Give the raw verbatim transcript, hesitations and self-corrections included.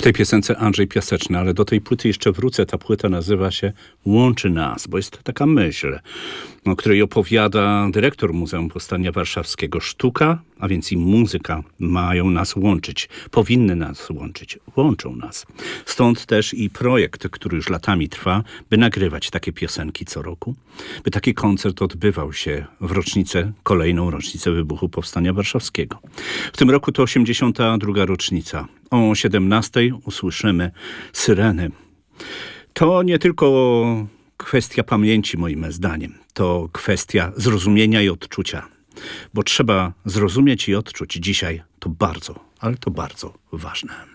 tej piosence Andrzej Piaseczny, ale do tej płyty jeszcze wrócę. Ta płyta nazywa się Łączy nas, bo jest to taka myśl, o której opowiada dyrektor Muzeum Powstania Warszawskiego. Sztuka, a więc i muzyka mają nas łączyć, powinny nas łączyć, łączą nas. Stąd też i projekt, który już latami trwa, by nagrywać takie piosenki co roku, by taki koncert odbywał się w rocznicę, kolejną rocznicę wybuchu Powstania Warszawskiego. W tym roku to osiemdziesiąta druga rocznica. O siedemnastej usłyszymy syreny. To nie tylko kwestia pamięci, moim zdaniem. To kwestia zrozumienia i odczucia. Bo trzeba zrozumieć i odczuć dzisiaj to bardzo, ale to bardzo ważne.